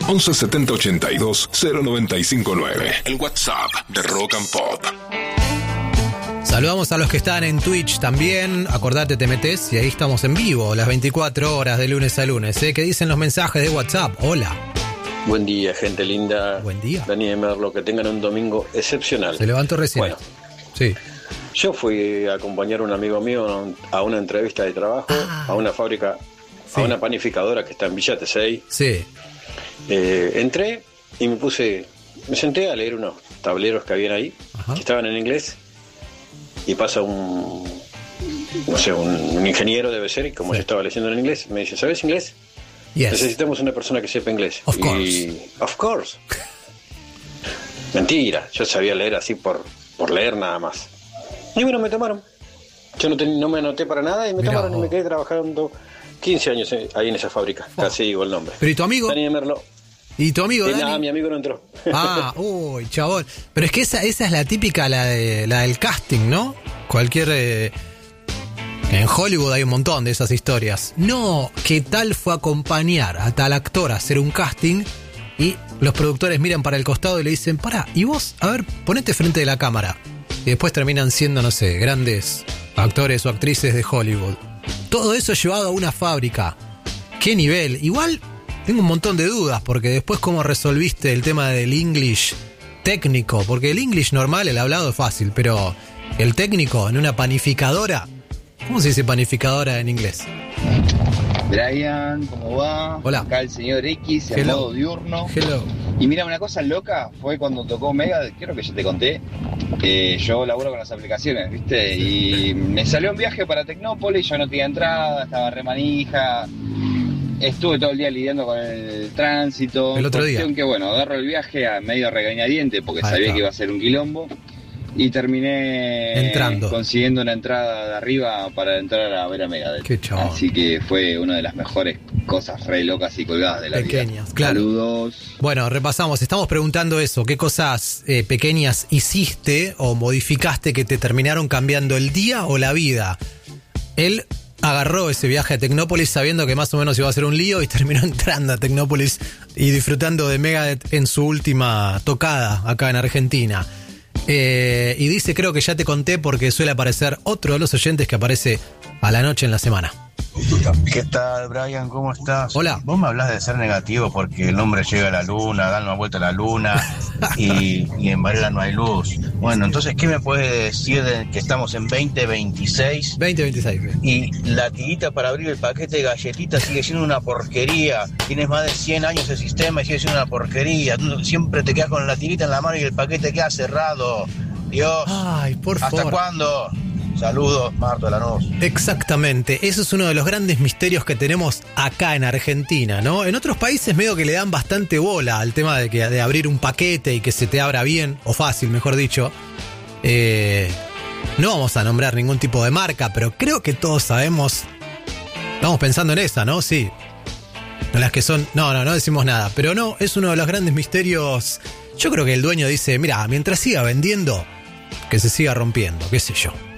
11 70 82 0959. El WhatsApp de Rock and Pop. Saludamos a los que están en Twitch también. Acordate, te metés y ahí estamos en vivo las 24 horas de lunes a lunes. ¿Qué dicen los mensajes de WhatsApp? Hola. Buen día, gente linda. Buen día. Dani de Merlo, que tengan un domingo excepcional. Se levantó recién. Bueno, sí. Yo fui a acompañar a un amigo mío a una entrevista de trabajo, a una fábrica, sí, a una panificadora que está en Villa Tesey. Sí. Entré y me senté a leer unos tableros que habían ahí, que estaban en inglés. Y pasa un ingeniero, debe ser, y como yo estaba leyendo en inglés, me dice, ¿sabes inglés? Yes. Necesitamos una persona que sepa inglés. Of course. Y, of course. Mentira, yo sabía leer así por leer nada más. Y bueno, me tomaron. Yo no me anoté para nada y me tomaron y me quedé trabajando 15 años ahí en esa fábrica. Casi digo el nombre. ¿Pero y tu amigo? Dani de Merlo. ¿Y tu amigo, Dani? Nada, mi amigo no entró. Uy, chabón. Pero es que esa es la típica, la del casting, ¿no? En Hollywood hay un montón de esas historias. No, ¿qué tal fue acompañar a tal actor a hacer un casting? Y los productores miran para el costado y le dicen, pará, y vos, a ver, ponete frente de la cámara. Y después terminan siendo, no sé, grandes actores o actrices de Hollywood. Todo eso llevado a una fábrica. ¿Qué nivel? Igual tengo un montón de dudas, porque después cómo resolviste el tema del English técnico, porque el English normal, el hablado es fácil, pero el técnico en una panificadora, ¿cómo se dice panificadora en inglés? Brian, ¿cómo va? Hola. Acá el señor X, en modo diurno. Hello. Y mira, una cosa loca fue cuando tocó Mega, creo que ya te conté, que yo laburo con las aplicaciones, ¿viste? Y me salió un viaje para Tecnópolis, yo no tenía entrada, estaba re manija. Estuve todo el día lidiando con el tránsito. El otro día. Que bueno, agarro el viaje a medio regañadiente porque sabía que iba a ser un quilombo. Y terminé consiguiendo una entrada de arriba para entrar a ver a Megadeth. Qué chaval. Así que fue una de las mejores cosas re locas y colgadas de la pequeñas, vida. Claro. Saludos. Bueno, repasamos. Estamos preguntando eso. ¿Qué cosas pequeñas hiciste o modificaste que te terminaron cambiando el día o la vida? Él agarró ese viaje a Tecnópolis sabiendo que más o menos iba a ser un lío y terminó entrando a Tecnópolis y disfrutando de Megadeth en su última tocada acá en Argentina. Y dice, creo que ya te conté, porque suele aparecer otro de los oyentes que aparece a la noche en la semana. ¿Qué tal, Brian? ¿Cómo estás? Hola. Vos me hablás de ser negativo porque el hombre llega a la luna, da una vuelta a la luna y en Varela no hay luz. Bueno, entonces, ¿qué me puedes decir de que estamos en 2026? 2026. Y la tirita para abrir el paquete de galletitas sigue siendo una porquería. Tienes más de 100 años de sistema y sigue siendo una porquería. Tú siempre te quedas con la tirita en la mano y el paquete queda cerrado. Dios. Ay, por favor. ¿Hasta cuándo? Saludos, Marto de Lanús. Exactamente, eso es uno de los grandes misterios que tenemos acá en Argentina, ¿no? En otros países medio que le dan bastante bola al tema de abrir un paquete y que se te abra bien, o fácil, mejor dicho. No vamos a nombrar ningún tipo de marca, pero creo que todos sabemos. Estamos pensando en esa, ¿no? Sí. En las que son... No decimos nada, pero no, es uno de los grandes misterios. Yo creo que el dueño dice, mira, mientras siga vendiendo, que se siga rompiendo, qué sé yo.